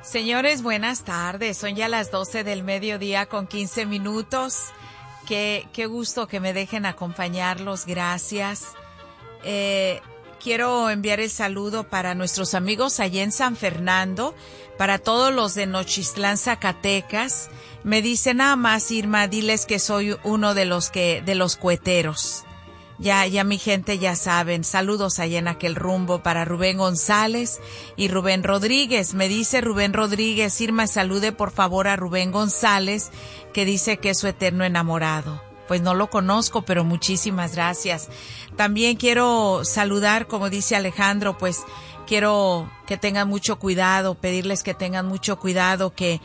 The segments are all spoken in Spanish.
Señores, buenas tardes. Son ya las 12 del mediodía con 15 minutos. Qué gusto que me dejen acompañarlos. Gracias. Quiero enviar el saludo para nuestros amigos allá en San Fernando, para todos los de Nochistlán, Zacatecas. Me dicen nada más, Irma, diles que soy uno de los cueteros. Ya mi gente ya saben. Saludos allá en aquel rumbo para Rubén González y Rubén Rodríguez. Me dice Rubén Rodríguez, Irma, salude por favor a Rubén González, que dice que es su eterno enamorado. Pues no lo conozco, pero muchísimas gracias. También quiero saludar, como dice Alejandro, pues quiero que tengan mucho cuidado, pedirles que tengan mucho cuidado, que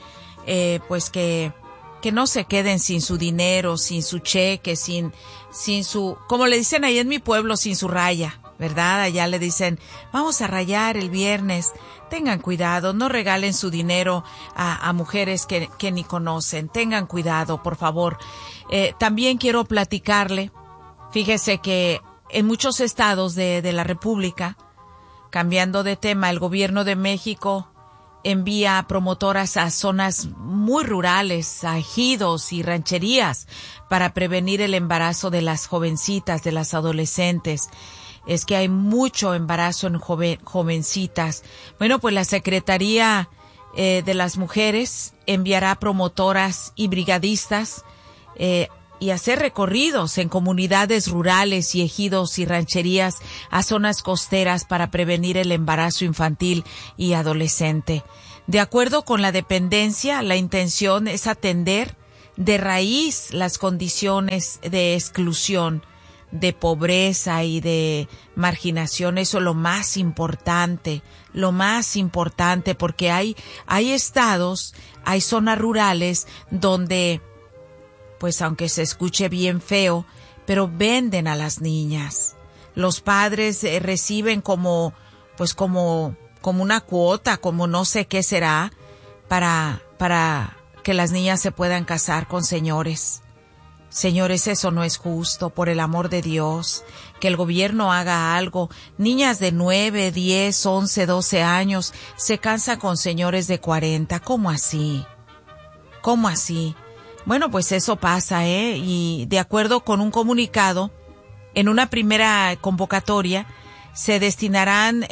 no se queden sin su dinero, sin su cheque, sin su, como le dicen ahí en mi pueblo, sin su raya, ¿verdad? Allá le dicen, vamos a rayar el viernes. Tengan cuidado, no regalen su dinero a mujeres que ni conocen. Tengan cuidado, por favor. También quiero platicarle, fíjese que en muchos estados de la República, cambiando de tema, el gobierno de México envía promotoras a zonas muy rurales, a ejidos y rancherías para prevenir el embarazo de las jovencitas, de las adolescentes. Es que hay mucho embarazo en jovencitas. Bueno, pues la Secretaría de las Mujeres enviará promotoras y brigadistas y hacer recorridos en comunidades rurales y ejidos y rancherías a zonas costeras para prevenir el embarazo infantil y adolescente. De acuerdo con la dependencia, la intención es atender de raíz las condiciones de exclusión, de pobreza y de marginación. Eso es lo más importante, porque hay estados, hay zonas rurales donde, pues aunque se escuche bien feo, pero venden a las niñas. Los padres reciben como una cuota, como no sé qué será, para que las niñas se puedan casar con señores. Señores, eso no es justo, por el amor de Dios, que el gobierno haga algo. Niñas de 9, 10, 11, 12 años se casan con señores de 40. ¿Cómo así? ¿Cómo así? Bueno, pues eso pasa, y de acuerdo con un comunicado, en una primera convocatoria se destinarán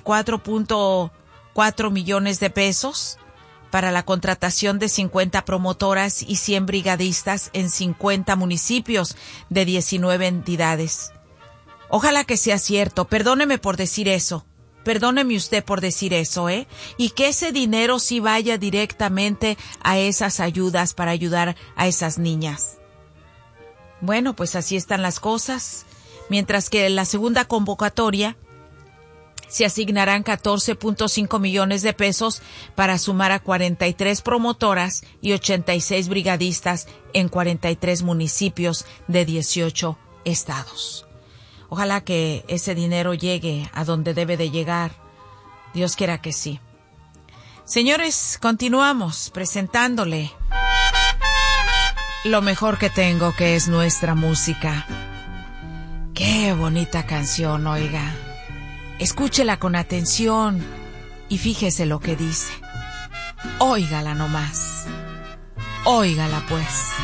24.4 millones de pesos para la contratación de 50 promotoras y 100 brigadistas en 50 municipios de 19 entidades. Ojalá que sea cierto, perdóneme por decir eso. Perdóneme usted por decir eso, y que ese dinero sí vaya directamente a esas ayudas para ayudar a esas niñas. Bueno, pues así están las cosas. Mientras que en la segunda convocatoria se asignarán 14.5 millones de pesos para sumar a 43 promotoras y 86 brigadistas en 43 municipios de 18 estados. Ojalá que ese dinero llegue a donde debe de llegar. Dios quiera que sí. Señores, continuamos presentándole lo mejor que tengo, que es nuestra música. Qué bonita canción, oiga. Escúchela con atención y fíjese lo que dice. Óigala nomás. Óigala pues.